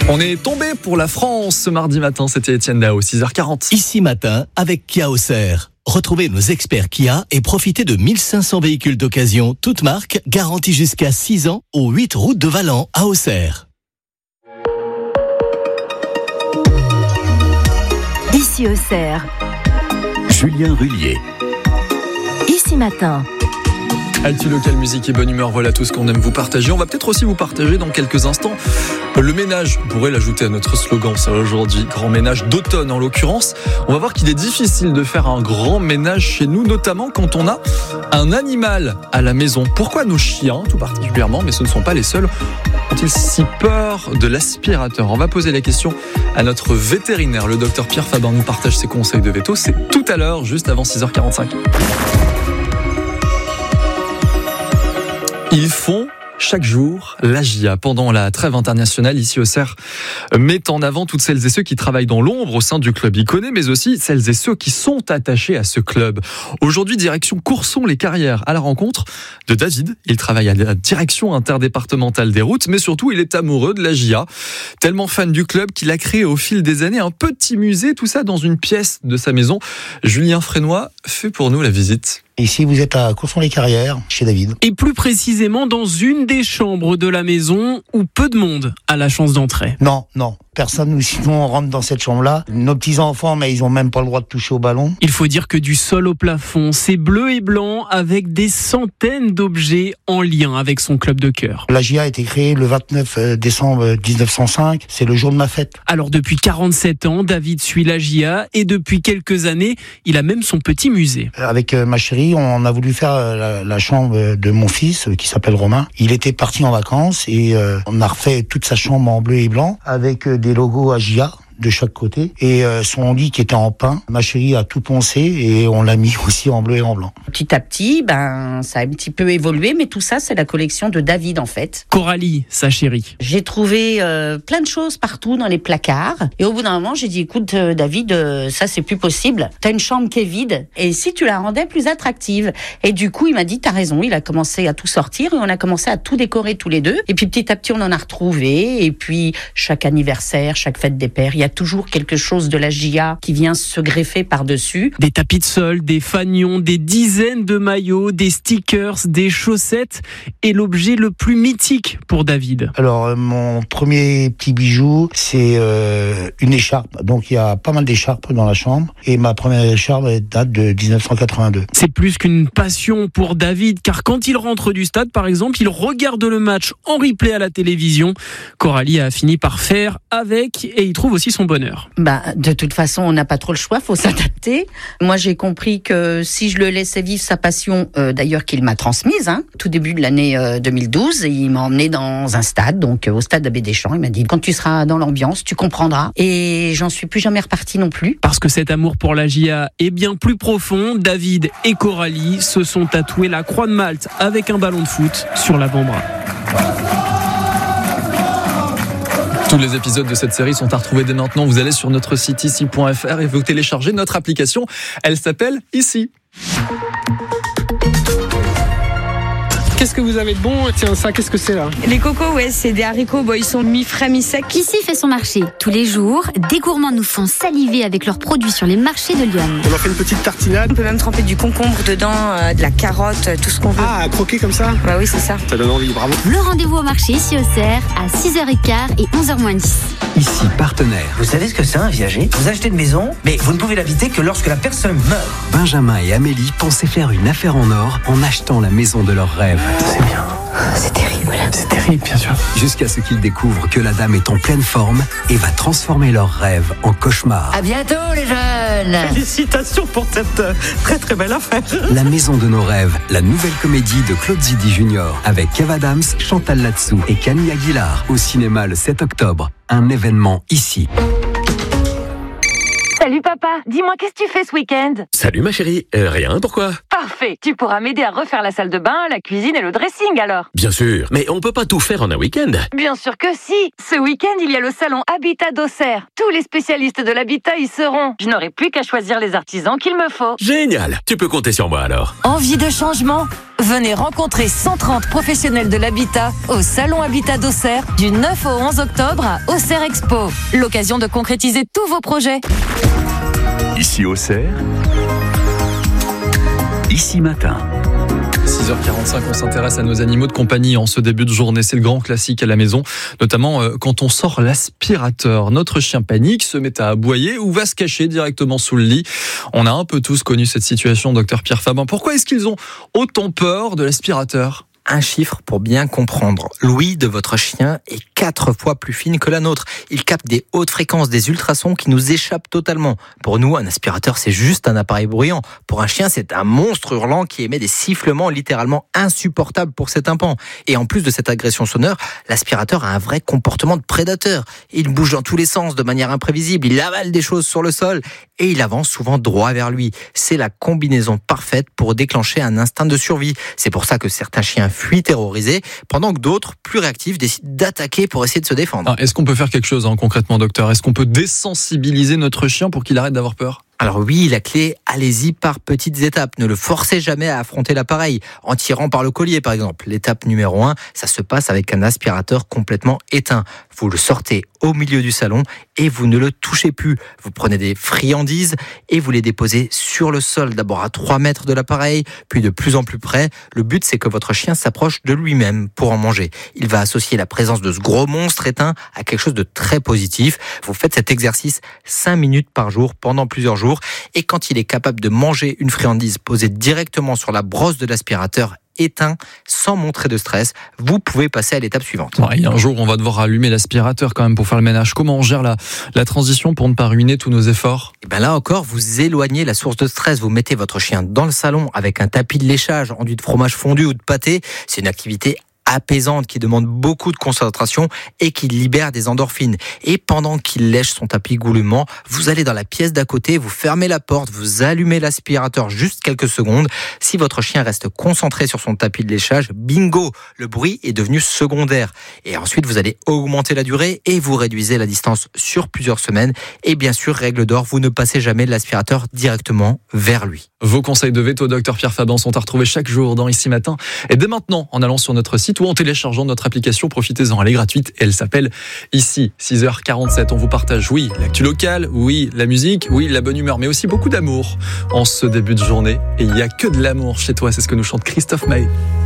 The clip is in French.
On est tombé pour la France ce mardi matin, c'était Étienne Dao, 6h40. Ici matin, avec Kia Auxerre. Retrouvez nos experts Kia et profitez de 1500 véhicules d'occasion, toutes marques, garantis jusqu'à 6 ans, aux 8 routes de Valent à Auxerre. Ici Auxerre. Julien Rullier. Ici matin. Altu local, musique et bonne humeur, voilà tout ce qu'on aime vous partager. On va peut-être aussi vous partager dans quelques instants le ménage. On pourrait l'ajouter à notre slogan, ça aujourd'hui, grand ménage d'automne en l'occurrence. On va voir qu'il est difficile de faire un grand ménage chez nous, notamment quand on a un animal à la maison. Pourquoi nos chiens, tout particulièrement, mais ce ne sont pas les seuls, ont-ils si peur de l'aspirateur? On va poser la question à notre vétérinaire, le docteur Pierre Fabin nous partage ses conseils de veto. C'est tout à l'heure, juste avant 6h45. Ils font chaque jour l'AGIA pendant la trêve internationale. Ici Auxerre met en avant toutes celles et ceux qui travaillent dans l'ombre au sein du club Iconé, mais aussi celles et ceux qui sont attachés à ce club. Aujourd'hui, direction Courson-les-Carrières à la rencontre de David. Il travaille à la direction interdépartementale des routes, mais surtout il est amoureux de l'AGIA. Tellement fan du club qu'il a créé au fil des années un petit musée, tout ça dans une pièce de sa maison. Julien Frénois fait pour nous la visite. Ici, vous êtes à Courson-les-Carrières, chez David. Et plus précisément dans une des chambres de la maison où peu de monde a la chance d'entrer. Non. Personne, nous, sinon on rentre dans cette chambre-là. Nos petits-enfants, mais ils ont même pas le droit de toucher au ballon. Il faut dire que du sol au plafond, c'est bleu et blanc avec des centaines d'objets en lien avec son club de cœur. L'AGIA a été créée le 29 décembre 1905. C'est le jour de ma fête. Alors depuis 47 ans, David suit l'AGIA et depuis quelques années, il a même son petit musée. Avec ma chérie, on a voulu faire la chambre de mon fils, qui s'appelle Romain. Il était parti en vacances et on a refait toute sa chambre en bleu et blanc avec des logos AGIA de chaque côté et son lit qui était en pin. Ma chérie a tout poncé et on l'a mis aussi en bleu et en blanc. Petit à petit, ça a un petit peu évolué, mais tout ça, c'est la collection de David en fait. Coralie, sa chérie. J'ai trouvé plein de choses partout dans les placards et au bout d'un moment, j'ai dit écoute David, ça c'est plus possible. T'as une chambre qui est vide et si tu la rendais plus attractive. Et du coup, il m'a dit t'as raison. Il a commencé à tout sortir et on a commencé à tout décorer tous les deux. Et puis petit à petit, on en a retrouvé. Et puis chaque anniversaire, chaque fête des pères, il y a toujours quelque chose de l'AGIA qui vient se greffer par-dessus. Des tapis de sol, des fanions, des dizaines de maillots, des stickers, des chaussettes et l'objet le plus mythique pour David. Alors, mon premier petit bijou, c'est une écharpe. Donc, il y a pas mal d'écharpes dans la chambre. Et ma première écharpe date de 1982. C'est plus qu'une passion pour David, car quand il rentre du stade, par exemple, il regarde le match en replay à la télévision. Coralie a fini par faire avec et il trouve aussi son bonheur. De toute façon, on n'a pas trop le choix, faut s'adapter. Moi, j'ai compris que si je le laissais vivre sa passion, d'ailleurs qu'il m'a transmise, tout début de l'année 2012, il m'a emmené dans un stade, donc au stade Abbé Deschamps. Il m'a dit quand tu seras dans l'ambiance, tu comprendras. Et j'en suis plus jamais repartie non plus. Parce que cet amour pour l'AGIA est bien plus profond, David et Coralie se sont tatoués la croix de Malte avec un ballon de foot sur l'avant-bras. Tous les épisodes de cette série sont à retrouver dès maintenant. Vous allez sur notre site ici.fr et vous téléchargez notre application. Elle s'appelle Ici. Qu'est-ce que vous avez de bon? Tiens, ça, qu'est-ce que c'est là? Les cocos, ouais, c'est des haricots, ils sont mi-frais, mi-secs. Ici fait son marché. Tous les jours, des gourmands nous font saliver avec leurs produits sur les marchés de Lyon. On en fait une petite tartinade. On peut même tremper du concombre dedans, de la carotte, tout ce qu'on veut. Ah, à croquer comme ça? Bah oui, c'est ça. Ça donne envie, bravo. Le rendez-vous au marché ici Auxerre à 6h15 et 11h moins 10. Ici, partenaire. Vous savez ce que c'est un viager? Vous achetez une maison, mais vous ne pouvez l'habiter que lorsque la personne meurt. Benjamin et Amélie pensaient faire une affaire en or en achetant la maison de leurs rêves. C'est bien. C'est terrible. C'est terrible, bien sûr. Jusqu'à ce qu'ils découvrent que la dame est en pleine forme et va transformer leurs rêves en cauchemar. À bientôt, les jeunes! Félicitations pour cette très très belle affaire. La maison de nos rêves, la nouvelle comédie de Claude Zidi Junior avec Kev Adams, Chantal Latsou et Camille Aguilar au cinéma le 7 octobre. Un événement ici. Salut papa, dis-moi qu'est-ce que tu fais ce week-end? Salut ma chérie, rien, pourquoi? Parfait, tu pourras m'aider à refaire la salle de bain, la cuisine et le dressing alors. Bien sûr, mais on peut pas tout faire en un week-end. Bien sûr que si. Ce week-end, il y a le salon Habitat d'Auxerre. Tous les spécialistes de l'habitat y seront. Je n'aurai plus qu'à choisir les artisans qu'il me faut. Génial, tu peux compter sur moi alors. Envie de changement? Venez rencontrer 130 professionnels de l'habitat au Salon Habitat d'Auxerre du 9 au 11 octobre à Auxerre Expo. L'occasion de concrétiser tous vos projets. Ici Auxerre, ici matin. 6h45, on s'intéresse à nos animaux de compagnie en ce début de journée. C'est le grand classique à la maison, notamment quand on sort l'aspirateur. Notre chien panique, se met à aboyer ou va se cacher directement sous le lit. On a un peu tous connu cette situation, docteur Pierre Fabin. Pourquoi est-ce qu'ils ont autant peur de l'aspirateur ? Un chiffre pour bien comprendre. L'ouïe de votre chien est 4 fois plus fine que la nôtre. Il capte des hautes fréquences, des ultrasons qui nous échappent totalement. Pour nous, un aspirateur, c'est juste un appareil bruyant. Pour un chien, c'est un monstre hurlant qui émet des sifflements littéralement insupportables pour ses tympans. Et en plus de cette agression sonore, l'aspirateur a un vrai comportement de prédateur. Il bouge dans tous les sens de manière imprévisible. Il avale des choses sur le sol et il avance souvent droit vers lui. C'est la combinaison parfaite pour déclencher un instinct de survie. C'est pour ça que certains chiens fuient terrorisés, pendant que d'autres, plus réactifs, décident d'attaquer pour essayer de se défendre. Est-ce qu'on peut faire quelque chose concrètement, docteur ? Est-ce qu'on peut désensibiliser notre chien pour qu'il arrête d'avoir peur ? Alors oui, la clé, allez-y par petites étapes. Ne le forcez jamais à affronter l'appareil, en tirant par le collier par exemple. L'étape numéro 1, ça se passe avec un aspirateur complètement éteint. Vous le sortez au milieu du salon et vous ne le touchez plus. Vous prenez des friandises et vous les déposez sur le sol, d'abord à 3 mètres de l'appareil, puis de plus en plus près. Le but, c'est que votre chien s'approche de lui-même pour en manger. Il va associer la présence de ce gros monstre éteint à quelque chose de très positif. Vous faites cet exercice 5 minutes par jour pendant plusieurs jours. Et quand il est capable de manger une friandise posée directement sur la brosse de l'aspirateur éteint, sans montrer de stress, vous pouvez passer à l'étape suivante. Il y a un jour, on va devoir allumer l'aspirateur quand même pour faire le ménage. Comment on gère la transition pour ne pas ruiner tous nos efforts ? Et bien là encore, vous éloignez la source de stress. Vous mettez votre chien dans le salon avec un tapis de léchage enduit de fromage fondu ou de pâté. C'est une activité apaisante qui demande beaucoup de concentration et qui libère des endorphines. Et pendant qu'il lèche son tapis goulûment, vous allez dans la pièce d'à côté, vous fermez la porte, vous allumez l'aspirateur juste quelques secondes. Si votre chien reste concentré sur son tapis de léchage, bingo, le bruit est devenu secondaire. Et ensuite, vous allez augmenter la durée et vous réduisez la distance sur plusieurs semaines. Et bien sûr, règle d'or, vous ne passez jamais l'aspirateur directement vers lui. Vos conseils de veto, docteur Pierre Fabin, sont à retrouver chaque jour dans Ici Matin. Et dès maintenant, en allant sur notre site ou en téléchargeant notre application, profitez-en, elle est gratuite et elle s'appelle Ici. 6h47, on vous partage, oui, l'actu locale, oui, la musique, oui, la bonne humeur, mais aussi beaucoup d'amour en ce début de journée. Et il n'y a que de l'amour chez toi, c'est ce que nous chante Christophe Maé.